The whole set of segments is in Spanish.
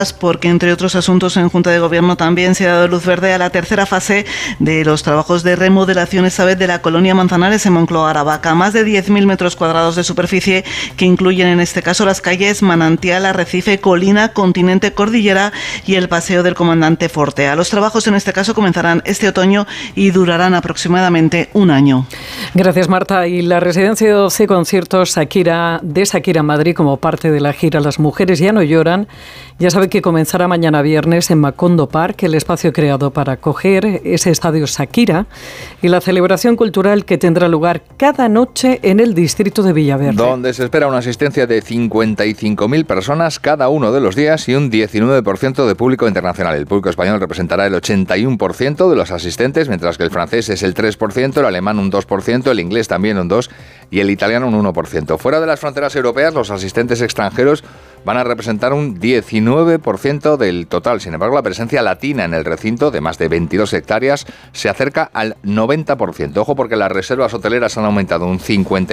porque, entre otros asuntos, en Junta de Gobierno también se ha dado luz verde a la tercera fase de los trabajos de remodelación, esta vez de la colonia Manzanares en Moncloa, Aravaca. Más de 10.000 metros cuadrados de superficie que incluyen en este caso las calles Manantial, Arrecife, Colina, Continente, Cordillera y el Paseo del Comandante Fortea. Los trabajos en este caso comenzarán este otoño y durarán aproximadamente un año. Gracias, Marta. Y la residencia de 12 conciertos Shakira Madrid, como parte de la gira Las Mujeres Ya No Lloran, ya sabe que comenzará mañana viernes en Macondo Park, el espacio creado para acoger ese estadio Shakira, y la celebración cultural que tendrá lugar cada noche en el distrito de Villaverde, donde se espera una asistencia de 55.000 personas cada uno de los días y un 19% de público internacional. El público español representará el 81% de los asistentes, mientras que el francés es el 3%, el alemán un 2%, el inglés también un 2% y el italiano un 1%. Fuera de las fronteras europeas, los asistentes extranjeros van a representar un 19% del total. Sin embargo, la presencia latina en el recinto, de más de 22 hectáreas, se acerca al 90%. Ojo, porque las reservas hoteleras han aumentado un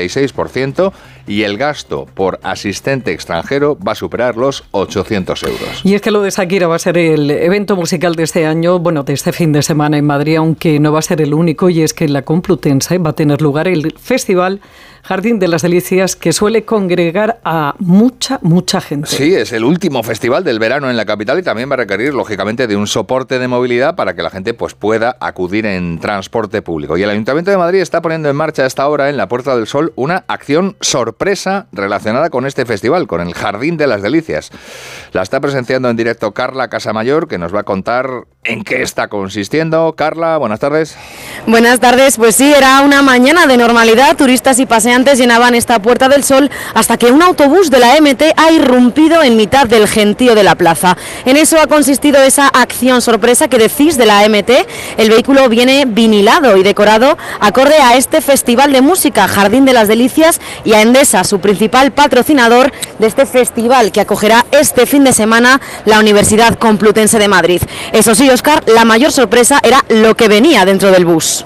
56% y el gasto por asistente extranjero va a superar los 800 euros. Y es que lo de Shakira va a ser el evento musical de este año, de este fin de semana en Madrid, aunque no va a ser el único, y es que en la Complutense va a tener lugar el festival Jardín de las Delicias, que suele congregar a mucha gente. Sí, es el último festival del verano en la capital y también va a requerir, lógicamente, de un soporte de movilidad para que la gente pueda acudir en transporte público. Y el Ayuntamiento de Madrid está poniendo en marcha a esta hora en la Puerta del Sol una acción sorpresa relacionada con este festival, con el Jardín de las Delicias. La está presenciando en directo Carla Casamayor, que nos va a contar en qué está consistiendo. Carla, buenas tardes. Buenas tardes. Pues sí, era una mañana de normalidad. Turistas y paseantes llenaban esta Puerta del Sol hasta que un autobús de la MT ha irrumpido en mitad del gentío de la plaza. En eso ha consistido esa acción sorpresa que decís de la MT. El vehículo viene vinilado y decorado acorde a este festival de música, Jardín de las Delicias, y a Endesa, su principal patrocinador de este festival que acogerá este fin de semana la Universidad Complutense de Madrid. Eso sí, Óscar, la mayor sorpresa era lo que venía dentro del bus.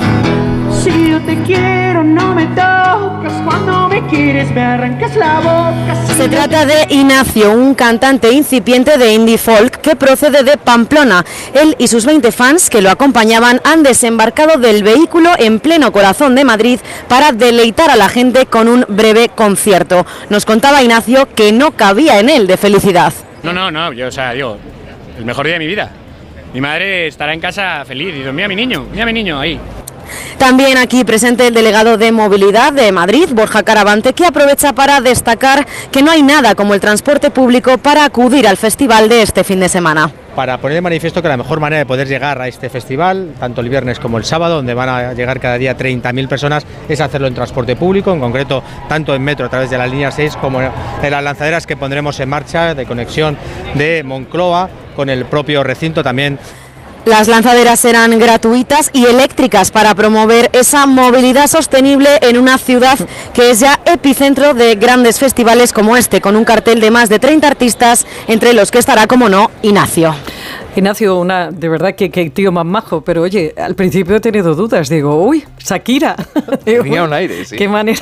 Si yo te quiero, no me tocas, cuando me quieres me arrancas la boca. Se trata de Ignacio, un cantante incipiente de indie folk que procede de Pamplona. Él y sus 20 fans que lo acompañaban han desembarcado del vehículo en pleno corazón de Madrid para deleitar a la gente con un breve concierto. Nos contaba Ignacio que no cabía en él de felicidad. No, yo, el mejor día de mi vida. Mi madre estará en casa feliz y dice, mira mi niño ahí. También aquí presente el delegado de Movilidad de Madrid, Borja Caravante, que aprovecha para destacar que no hay nada como el transporte público para acudir al festival de este fin de semana. Para poner de manifiesto que la mejor manera de poder llegar a este festival, tanto el viernes como el sábado, donde van a llegar cada día 30.000 personas, es hacerlo en transporte público, en concreto tanto en metro a través de la línea 6 como en las lanzaderas que pondremos en marcha de conexión de Moncloa con el propio recinto también. Las lanzaderas serán gratuitas y eléctricas para promover esa movilidad sostenible en una ciudad que es ya epicentro de grandes festivales como este, con un cartel de más de 30 artistas, entre los que estará, como no, Ignacio. Ignacio, de verdad que tío más majo, pero oye, al principio he tenido dudas, digo, uy, Shakira. Tenía un aire, sí. Qué manera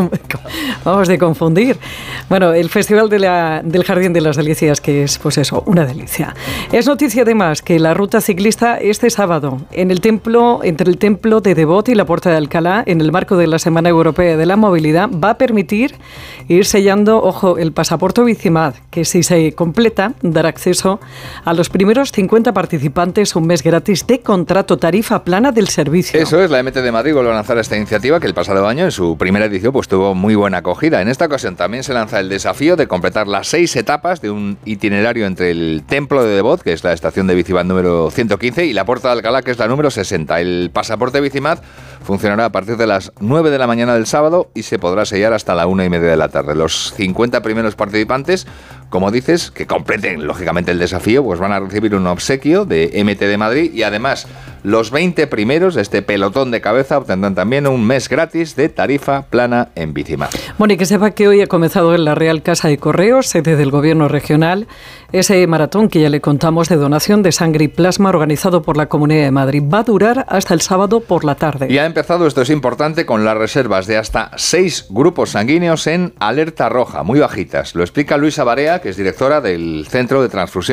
de confundir. Bueno, el Festival del Jardín de las Delicias, que es, pues eso, una delicia. Es noticia además que la ruta ciclista este sábado, entre el templo de Devot y la Puerta de Alcalá, en el marco de la Semana Europea de la Movilidad, va a permitir ir sellando, ojo, el pasaporte Bicimad, que si se completa, dará acceso a los primeros 50 participantes un mes gratis de contrato tarifa plana del servicio. Eso es, la MT de Madrid vuelve a lanzar esta iniciativa que el pasado año, en su primera edición, tuvo muy buena acogida. En esta ocasión también se lanza el desafío de completar las 6 etapas de un itinerario entre el Templo de Devot, que es la estación de Bicimad número 115, y la Puerta de Alcalá, que es la número 60. El pasaporte Bicimad funcionará a partir de las 9 de la mañana del sábado y se podrá sellar hasta la 1:30 de la tarde. Los 50 primeros participantes, como dices, que completen lógicamente el desafío, pues van a recibir un obsequio de MT de Madrid y además Los 20 primeros de este pelotón de cabeza obtendrán también un mes gratis de tarifa plana en Bicimar. Bueno, y que sepa que hoy ha comenzado en la Real Casa de Correos, sede del Gobierno regional, ese maratón que ya le contamos de donación de sangre y plasma organizado por la Comunidad de Madrid. Va a durar hasta el sábado por la tarde. Y ha empezado, esto es importante, con las reservas de hasta 6 grupos sanguíneos en alerta roja, muy bajitas. Lo explica Luisa Barea, que es directora del Centro de Transfusión